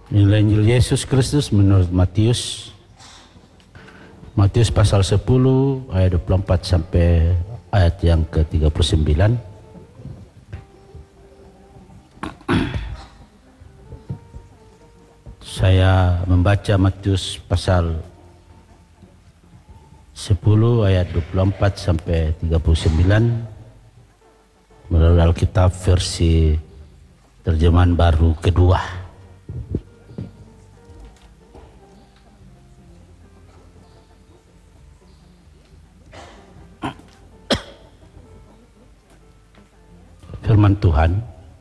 Inilah Injil Yesus Kristus menurut Matius. Matius pasal 10 ayat 24 sampai ayat yang ke-39. Saya membaca Matius pasal 10 ayat 24 sampai 39 melalui Alkitab versi terjemahan baru kedua. Firman Tuhan,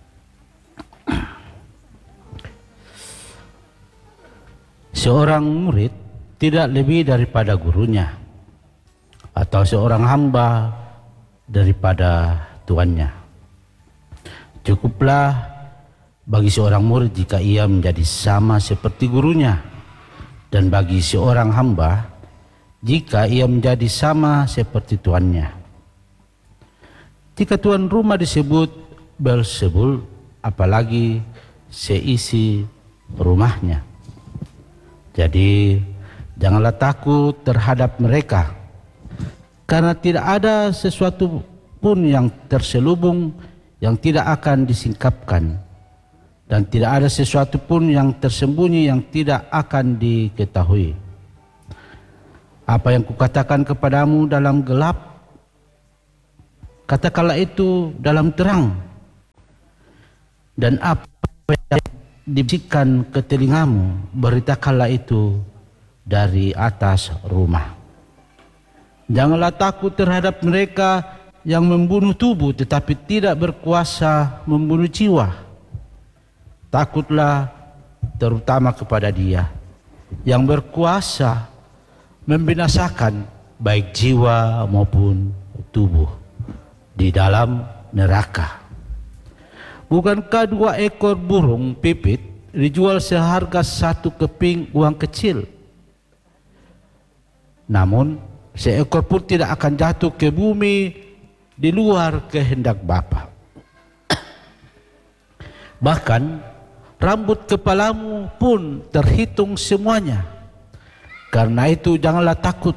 seorang murid tidak lebih daripada gurunya, atau seorang hamba daripada tuannya. Cukuplah bagi seorang murid jika ia menjadi sama seperti gurunya, dan bagi seorang hamba jika ia menjadi sama seperti tuannya. Jika tuan rumah disebut Beelzebul, apalagi seisi rumahnya. Jadi janganlah takut terhadap mereka, karena tidak ada sesuatu pun yang terselubung yang tidak akan disingkapkan, dan tidak ada sesuatu pun yang tersembunyi yang tidak akan diketahui. Apa yang kukatakan kepadamu dalam gelap, katakanlah itu dalam terang, dan apa yang dibisikkan ke telingamu, beritakanlah itu dari atas rumah. Janganlah takut terhadap mereka yang membunuh tubuh tetapi tidak berkuasa membunuh jiwa. Takutlah terutama kepada Dia yang berkuasa membinasakan baik jiwa maupun tubuh di dalam neraka. Bukankah 2 ekor burung pipit dijual seharga 1 keping uang kecil? Namun seekor pun tidak akan jatuh ke bumi di luar kehendak Bapa. Bahkan rambut kepalamu pun terhitung semuanya. Karena itu janganlah takut,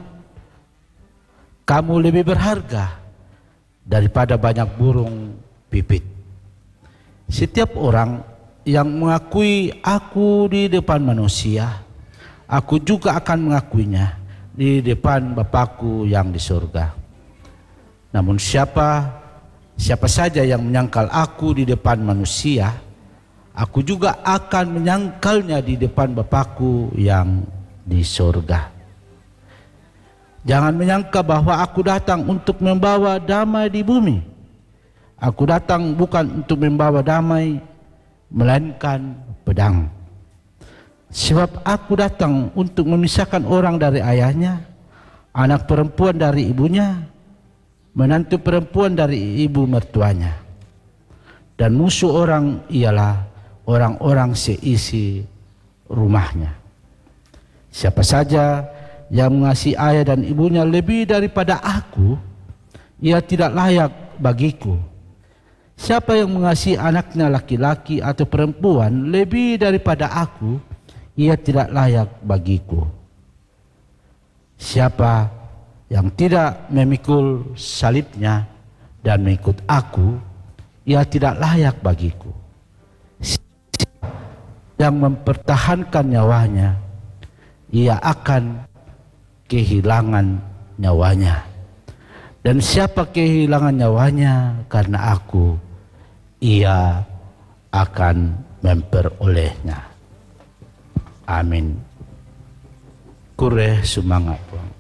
kamu lebih berharga daripada banyak burung pipit. Setiap orang yang mengakui aku di depan manusia, aku juga akan mengakuinya di depan Bapakku yang di surga. Namun siapa saja yang menyangkal aku di depan manusia, aku juga akan menyangkalnya di depan Bapakku yang di surga. Jangan menyangka bahwa aku datang untuk membawa damai di bumi. Aku datang bukan untuk membawa damai, melainkan pedang. Sebab aku datang untuk memisahkan orang dari ayahnya, anak perempuan dari ibunya, menantu perempuan dari ibu mertuanya. Dan musuh orang ialah orang-orang seisi rumahnya. Siapa saja yang mengasihi ayah dan ibunya lebih daripada aku, ia tidak layak bagiku. Siapa yang mengasihi anaknya laki-laki atau perempuan lebih daripada aku, ia tidak layak bagiku. Siapa yang tidak memikul salibnya dan mengikut aku, ia tidak layak bagiku. Siapa yang mempertahankan nyawanya, ia akan kehilangan nyawanya. Dan siapa kehilangan nyawanya karena aku, ia akan memperolehnya. Amin. Kure semangat, Bang.